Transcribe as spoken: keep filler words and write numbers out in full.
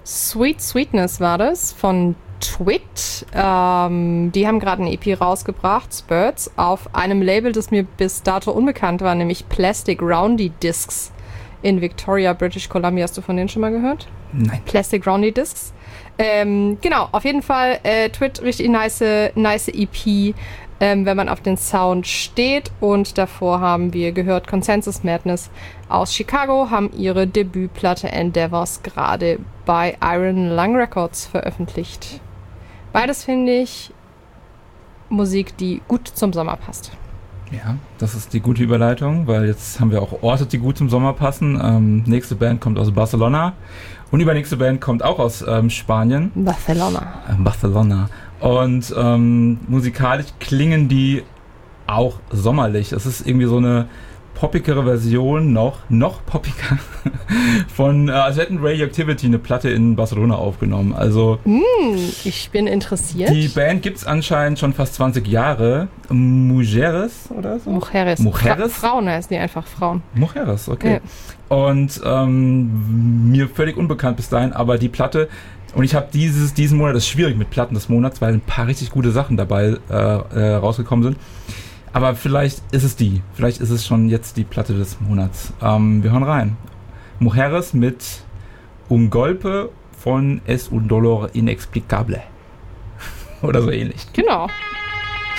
Sweet Sweetness war das von Twit. Ähm, die haben gerade ein E P rausgebracht, Spurts, auf einem Label, das mir bis dato unbekannt war, nämlich Plastic Roundy Discs in Victoria, British Columbia. Hast du von denen schon mal gehört? Nein. Plastic Roundy Discs. Ähm, genau, auf jeden Fall äh, Twit, richtig nice, nice E P, ähm, wenn man auf den Sound steht. Und davor haben wir gehört Consensus Madness aus Chicago, haben ihre Debütplatte Endeavors gerade bei Iron Lung Records veröffentlicht. Beides finde ich Musik, die gut zum Sommer passt. Ja, das ist die gute Überleitung, weil jetzt haben wir auch Orte, die gut zum Sommer passen. Ähm, nächste Band kommt aus Barcelona und übernächste Band kommt auch aus ähm, Spanien. Barcelona. Äh, Barcelona. Und ähm, musikalisch klingen die auch sommerlich. Es ist irgendwie so eine poppigere Version, noch, noch poppiger, von, äh, also hätten Radioactivity eine Platte in Barcelona aufgenommen. Also mm, ich bin interessiert. Die Band gibt es anscheinend schon fast zwanzig Jahre. Mujeres oder so? Mujeres. Mujeres? Fra- Frauen heißen die einfach, Frauen. Mujeres, okay. Ja. Und ähm, mir völlig unbekannt bis dahin, aber die Platte, und ich habe dieses diesen Monat, das ist schwierig mit Platten des Monats, weil ein paar richtig gute Sachen dabei äh, äh, rausgekommen sind. Aber vielleicht ist es die. Vielleicht ist es schon jetzt die Platte des Monats. Ähm, wir hören rein. Mujeres mit Un Golpe von Es un Dolor Inexplicable. Oder so ähnlich. Genau.